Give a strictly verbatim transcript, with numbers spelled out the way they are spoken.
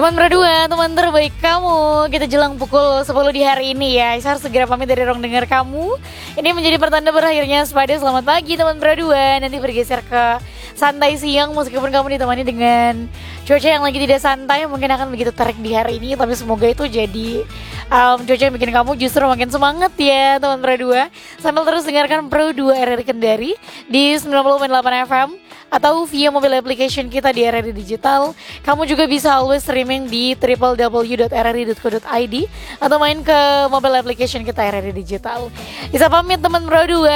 Teman berdua, teman terbaik kamu. Kita jelang pukul sepuluh di hari ini ya. Saya harus segera pamit dari ruang dengar kamu. Ini menjadi pertanda berakhirnya Spada. Selamat pagi teman berdua. Nanti bergeser ke santai siang, meskipun kamu ditemani dengan cuaca yang lagi tidak santai, mungkin akan begitu terik di hari ini. Tapi semoga itu jadi um, cuaca yang bikin kamu justru makin semangat ya teman berdua. Sambil terus dengarkan Pro dua R R I Kendari di sembilan puluh delapan F M atau via mobile application kita di R R I Digital. Kamu juga bisa always streaming di w w w dot r r i dot co dot i d atau main ke mobile application kita R R I Digital. Bisa pamit teman Pro dua.